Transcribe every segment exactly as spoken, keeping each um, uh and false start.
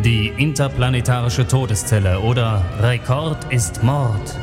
Die interplanetarische Todeszelle oder Rekord ist Mord.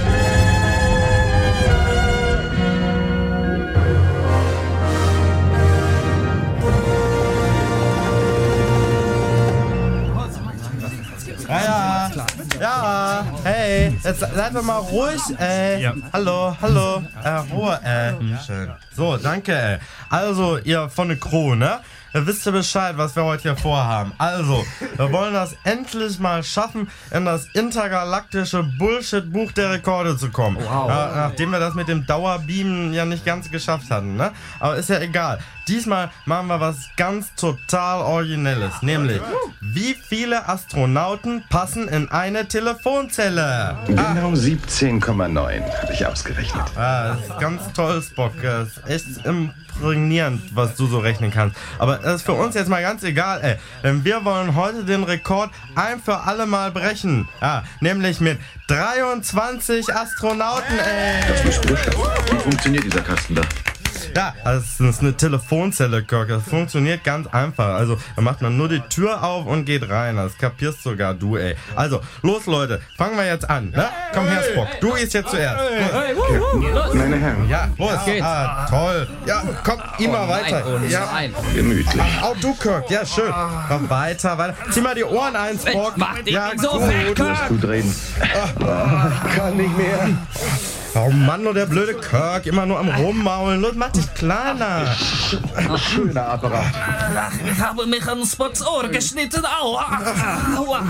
Ja, ja, ja, hey, jetzt seid doch mal ruhig, ey. Ja. Hallo, hallo, äh, Ruhe, äh. Schön. So, danke, ey. Also, ihr von der Crew, ne? Ihr wisst ja Bescheid, was wir heute hier vorhaben. Also, wir wollen das endlich mal schaffen, in das intergalaktische Bullshit-Buch der Rekorde zu kommen. Wow. Ja, nachdem wir das mit dem Dauerbeamen ja nicht ganz geschafft hatten, ne? Aber ist ja egal. Diesmal machen wir was ganz total Originelles. Nämlich, wie viele Astronauten passen in eine Telefonzelle? Genau siebzehn Komma neun, habe ich ausgerechnet. Ah, das ist ganz toll, Spock. Das ist echt imprägnierend, was du so rechnen kannst. Aber das ist für uns jetzt mal ganz egal, ey. Denn wir wollen heute den Rekord ein für alle Mal brechen. Ja, nämlich mit dreiundzwanzig Astronauten, ey. Das ist Spurschutz. Wie funktioniert dieser Kasten da? Ja, das ist eine Telefonzelle, Kirk. Das funktioniert ganz einfach. Also, da macht man nur die Tür auf und geht rein. Das kapierst sogar du, ey. Also, los, Leute. Fangen wir jetzt an, ne? Komm her, Spock. Du gehst jetzt zuerst. Meine Herren, Ja, los. geht's. Ah, toll. Ja, komm, immer weiter. Ja. gemütlich. Auch du, Kirk. Ja, schön. Komm, weiter, weiter. Zieh mal die Ohren ein, Spock. Mach dich ja, nicht so gut. fett, Kirk. Gut reden. Kann nicht mehr. Oh Mann, nur der blöde Kirk. Immer nur am Rummaulen. Los, mach dich kleiner. Schöner Apparat. Ich habe mich an Spocks Ohr geschnitten. Aua. Aua.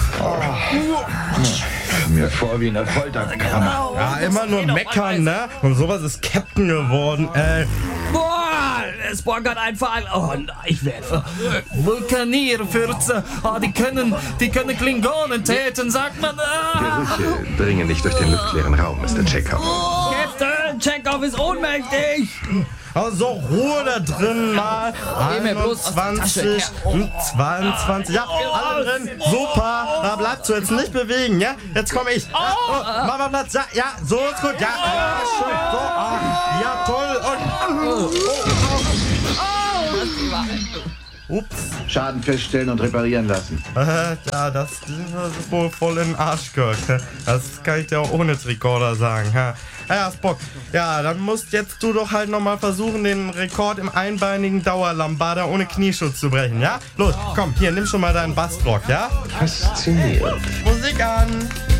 Mir vor wie eine Folterkammer. Ja, immer nur meckern, ne? Und sowas ist Captain geworden, ey. Boah, Spock hat einfach ein... Oh nein, ich werde... Vulkanierfürze. Oh, die können, die können Klingonen täten, sagt man. Ah. Gerüche dringen nicht durch den luftleeren Raum, Mister Chekhov. Captain, Chekhov ist ohnmächtig. Also Ruhe da drin mal. Geh mir bloß aus der einundzwanzig, zweiundzwanzig, ja, alle drin. Super. Da bleibst du jetzt nicht bewegen, ja? Jetzt komm ich. Ja, oh, mach mal Platz. Ja, ja, so ist gut. Ja, ja, schön. So, ah, ja, toll. Und, ups. Schaden feststellen und reparieren lassen. Äh, ja, das ist wohl voll in den Arsch, Kirk. Das kann ich dir auch ohne Rekorder sagen. Ja, ja, Spock. Ja, dann musst jetzt du doch halt nochmal versuchen, den Rekord im einbeinigen Dauerlambada ohne Knieschutz zu brechen, ja? Los, komm, hier, nimm schon mal deinen Bastrock, ja? Faszinierend. Musik an!